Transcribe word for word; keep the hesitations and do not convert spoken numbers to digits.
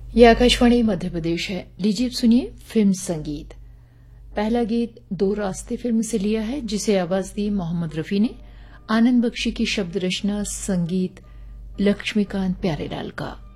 ये आकाशवाणी मध्य प्रदेश है। लीजिए अब सुनिए फिल्म संगीत। पहला गीत दो रास्ते फिल्म से लिया है, जिसे आवाज दी मोहम्मद रफी ने। आनंद बख्शी की शब्द रचना, संगीत लक्ष्मीकांत प्यारेलाल का।